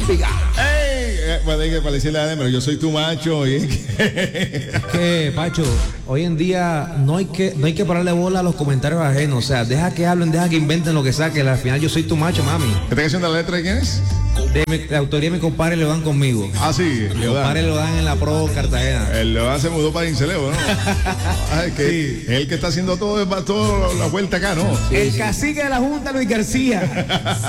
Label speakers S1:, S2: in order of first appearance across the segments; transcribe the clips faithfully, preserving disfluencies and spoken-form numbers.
S1: Olímpica.
S2: ¡Ey! Eh, Pues hay que parecerle a Adem, pero yo soy tu macho. ¿Y?
S1: Es que, Pacho, hoy en día no hay que no hay que pararle bola a los comentarios ajenos. O sea, deja que hablen, deja que inventen lo que saquen. Al final yo soy tu macho, mami.
S2: ¿Esta canción de la letra de quién es?
S1: De, mi, de autoría de mi compadre Leodán conmigo.
S2: Ah, sí,
S1: Mi
S2: Leodán.
S1: compadre Leodán en la Pro Cartagena.
S2: El Leodán se mudó para Incelejo, ¿no? Ay, que
S1: Sí.
S2: es el que está haciendo todo, toda la vuelta acá, ¿no?
S1: El cacique de la Junta, Luis García.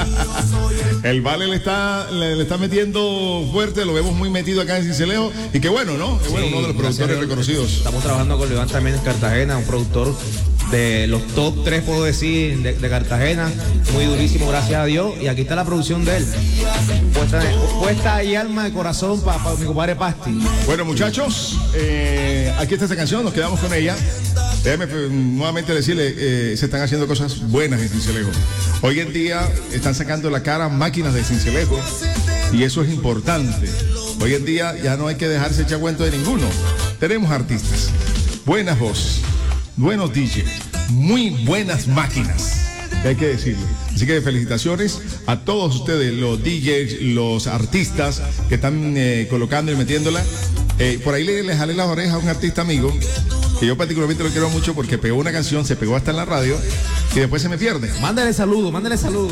S2: El Vale le está, le, le está metiendo fuerte, lo vemos muy metido acá en Cincelejo. Y qué bueno, ¿no? Qué bueno,
S1: Sí,
S2: uno de los
S1: gracias a
S2: productores
S1: Dios.
S2: reconocidos.
S1: Estamos trabajando con Leodán también en Cartagena, un productor de los top tres, puedo decir, de, de Cartagena. Muy durísimo, gracias a Dios. Y aquí está la producción de él. Puesta, puesta y alma de corazón para pa, mi compadre Pasti.
S2: Bueno, muchachos, eh, aquí está esta canción, nos quedamos con ella. Déjame eh, nuevamente decirle, eh, se están haciendo cosas buenas en Cincelejo. Hoy en día están sacando la cara máquinas de Cincelejo y eso es importante. Hoy en día ya no hay que dejarse echar cuento de ninguno. Tenemos artistas, buenas voces, buenos D Js, muy buenas máquinas. Hay que decirlo. Así que felicitaciones a todos ustedes, los D Js, los artistas que están eh, colocando y metiéndola. Eh, por ahí le, le jalé las orejas a un artista amigo, que yo particularmente lo quiero mucho porque pegó una canción, se pegó hasta en la radio y después se me pierde.
S1: Mándale saludo, mándale saludo.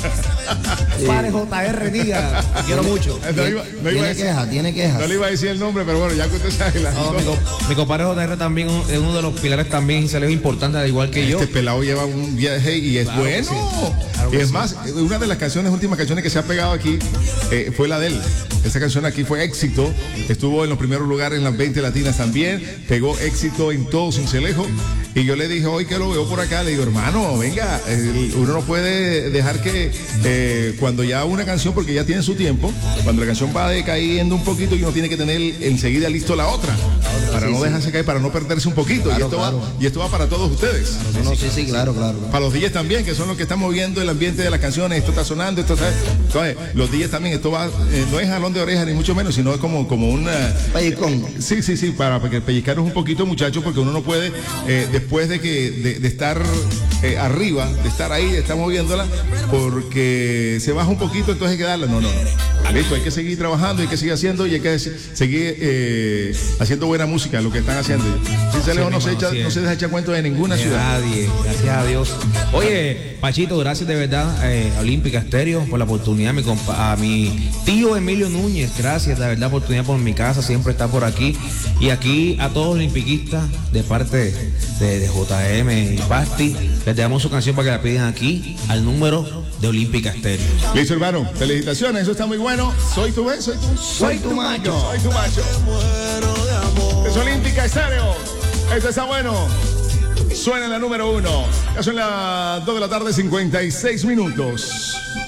S1: Pare J R, diga, te quiero mucho.
S2: No iba, no iba a
S3: Tiene
S2: decir,
S3: quejas, tiene quejas.
S2: no le iba a decir el nombre, pero bueno, ya que usted sabe la
S1: No, mi, co- mi compadre J R también es uno de los pilares también se le es importante, al igual que yo.
S2: Este pelado lleva un viaje y es
S1: Claro que
S2: bueno.
S1: sí. Claro
S2: Y
S1: que
S2: es
S1: sí.
S2: más, una de las canciones, últimas canciones que se ha pegado aquí eh, fue la de él. Esa canción aquí fue éxito. Estuvo en los primeros lugares en las veinte latinas también. Pegó éxito en todo Cincelejo. Y yo le dije, hoy que lo veo por acá, le digo, hermano, venga, eh, uno no puede dejar que eh, cuando ya una canción, porque ya tiene su tiempo, cuando la canción va decayendo un poquito, y uno tiene que tener enseguida listo la otra, para no dejarse caer, para no perderse un poquito.
S3: Claro,
S2: y, esto
S3: claro.
S2: va, y esto va para todos ustedes.
S3: No, no, sí, sí, claro, claro.
S2: Para los D Js también, que son los que están moviendo el ambiente de las canciones, esto está sonando, esto está... Entonces, los D Js también, esto va, eh, no es jalón de orejas ni mucho menos, sino es como, como una...
S3: Pellizcón.
S2: Sí, sí, sí, para, para que pellizcaros un poquito, muchachos, porque uno no puede, eh, después de que de, de estar eh, arriba, de estar ahí, de estar moviéndola, porque se baja un poquito, entonces hay que darle. No, no, no. Listo, hay que seguir trabajando, hay que seguir haciendo y hay que seguir eh, haciendo buena música, lo que están haciendo. Cincelejo no se echa, no se deja echar cuento de ninguna
S1: De
S2: ciudad.
S1: nadie, gracias a Dios. Oye, Pachito, gracias de verdad eh, a Olímpica Estéreo por la oportunidad, a mi, compa- a mi tío Emilio Núñez, gracias de verdad, oportunidad por mi casa, siempre está por aquí. Y aquí a todos los olimpiquistas de parte de, de J M y Pasti, les damos su canción para que la pidan aquí al número de Olímpica Estéreo.
S2: Listo, hermano, felicitaciones, eso está muy bueno. Soy tu soy tu,
S3: Soy tu macho.
S2: soy tu macho. Es Olímpica Estéreo. Esto está bueno. Suena en la número uno. Ya son las dos de la tarde, cincuenta y seis minutos.